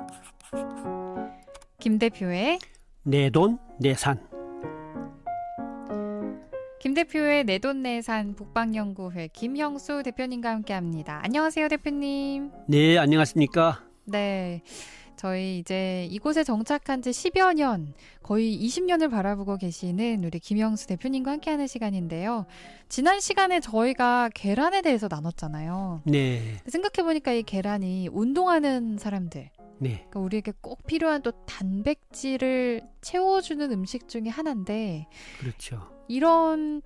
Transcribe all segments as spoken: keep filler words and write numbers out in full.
김 대표의 내 돈 내산. 김 대표의 내돈내산 북방연구회 김형수 대표님과 함께합니다. 안녕하세요, 대표님. 네, 안녕하십니까? 네, 저희 이제 이곳에 정착한 지 십여 년, 거의 이십 년을 바라보고 계시는 우리 김형수 대표님과 함께하는 시간인데요. 지난 시간에 저희가 계란에 대해서 나눴잖아요. 네. 생각해보니까 이 계란이 운동하는 사람들, 네. 그러니까 우리에게 꼭 필요한 또 단백질을 채워주는 음식 중에 하나인데, 그렇죠. 이런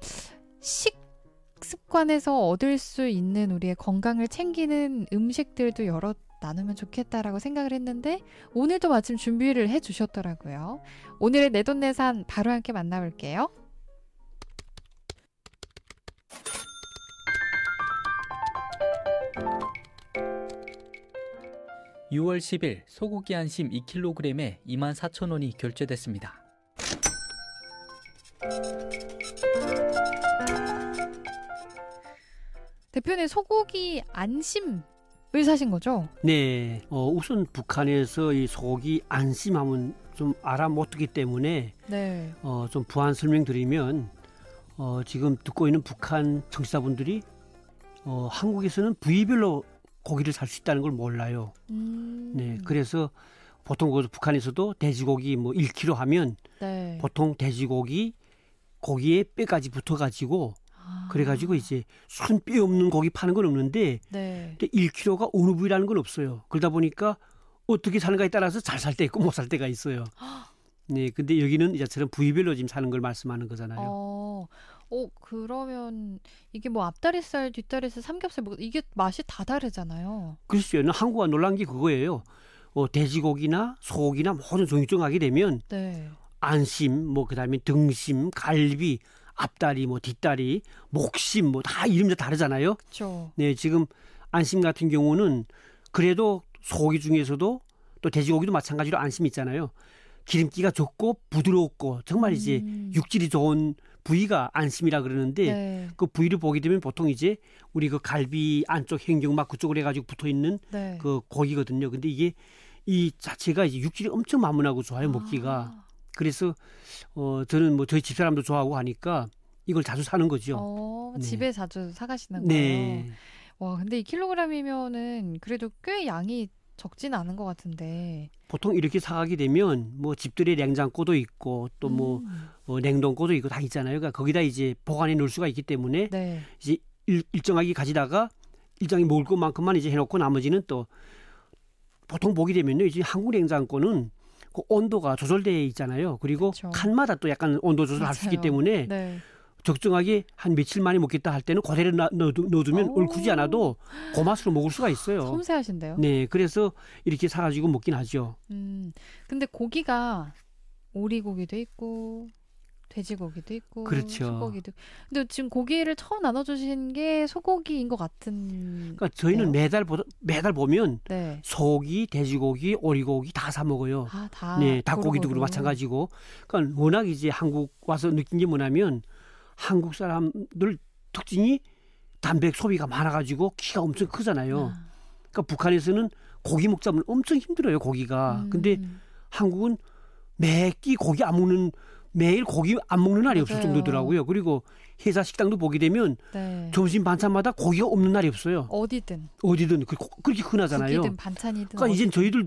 식습관에서 얻을 수 있는 우리의 건강을 챙기는 음식들도 여러 나누면 좋겠다라고 생각을 했는데, 오늘도 마침 준비를 해주셨더라고요. 오늘의 내돈내산 바로 함께 만나볼게요. 유월 십일 소고기 안심 이 킬로그램에 이만 사천 원이 결제됐습니다. 대표님, 소고기 안심을 사신 거죠? 네. 어, 우선 북한에서 이 소고기 안심하면 좀 알아 못하기 때문에 네. 어, 좀 부한 설명드리면 어, 지금 듣고 있는 북한 청취자분들이 어, 한국에서는 부위별로 고기를 살 수 있다는 걸 몰라요. 음. 네. 그래서 보통 그 북한에서도 돼지고기 뭐 일 킬로그램 하면 네. 보통 돼지고기 고기에 뼈까지 붙어가지고 아. 그래가지고 이제 순 뼈 없는 고기 파는 건 없는데 네. 일 킬로그램가 어느 부위라는 건 없어요. 그러다 보니까 어떻게 사는가에 따라서 잘 살 때 있고 못 살 때가 있어요. 네, 근데 여기는 이제처럼 부위별로 지금 사는 걸 말씀하는 거잖아요. 어, 어, 그러면 이게 뭐 앞다리살, 뒷다리살, 삼겹살 뭐 이게 맛이 다 다르잖아요. 글쎄요, 한국과 놀란 게 그거예요. 어, 돼지고기나 소고기나 모든 종류정하게 되면 네. 안심, 뭐 그다음에 등심, 갈비, 앞다리, 뭐 뒷다리, 목심, 뭐 다 이름이 다 다르잖아요. 그렇죠. 네, 지금 안심 같은 경우는 그래도 소고기 중에서도 또 돼지고기도 마찬가지로 안심이 있잖아요. 기름기가 적고 부드럽고 정말 이제 음. 육질이 좋은 부위가 안심이라 그러는데 네. 그 부위를 보게 되면 보통 이제 우리 그 갈비 안쪽 행정막 그쪽으로 해가지고 붙어 있는 네. 그 고기거든요. 근데 이게 이 자체가 이제 육질이 엄청 마무나고 좋아요, 먹기가. 아. 그래서 어 저는 뭐 저희 집사람도 좋아하고 하니까 이걸 자주 사는 거죠. 어, 네. 집에 자주 사가시는 거예요? 네. 와, 근데 이 킬로그램이면은 그래도 꽤 양이 적진 않은 것 같은데. 보통 이렇게 사가게 되면 뭐 집들의 냉장고도 있고 또 뭐 음. 어, 냉동고도 있고 다 있잖아요. 그러니까 거기다 이제 보관해 놓을 수가 있기 때문에 네. 이제 일, 일정하게 가지다가 일정히 먹을 것만큼만 이제 해놓고 나머지는 또 보통 보게 되면요. 이제 한국 냉장고는 그 온도가 조절되어 있잖아요. 그리고 그쵸. 칸마다 또 약간 온도 조절할 수 있기 맞아요. 때문에 네. 적정하게 한 며칠 만에 먹겠다 할 때는 그대로 놔- 넣어두- 넣어두면 오. 얼쿠지 않아도 그 맛으로 먹을 수가 있어요. 섬세하신데요? 네, 그래서 이렇게 사가지고 먹긴 하죠. 음. 근데 고기가 오리고기도 있고 돼지고기도 있고 그렇죠. 소고기도. 근데 지금 고기를 처음 나눠주신 게 소고기인 것 같은. 그러니까 저희는 네요? 매달 보, 매달 보면 네. 소고기, 돼지고기, 오리고기 다 사 먹어요. 아, 다. 네, 닭고기도 고루고루. 그렇고 마찬가지고. 그러니까 워낙 이제 한국 와서 느낀 게 뭐냐면 한국 사람들 특징이 단백 소비가 많아가지고 키가 엄청 크잖아요. 아. 그러니까 북한에서는 고기 먹자면 엄청 힘들어요, 고기가. 음. 근데 한국은 매끼 고기 안 먹는, 매일 고기 안 먹는 날이 없을 맞아요. 정도더라고요. 그리고 회사 식당도 보게 되면 네. 점심 반찬마다 고기가 없는 날이 없어요. 어디든 어디든 그- 그렇게 흔하잖아요. 국이든 반찬이든 그러니까 이젠 어디든. 저희들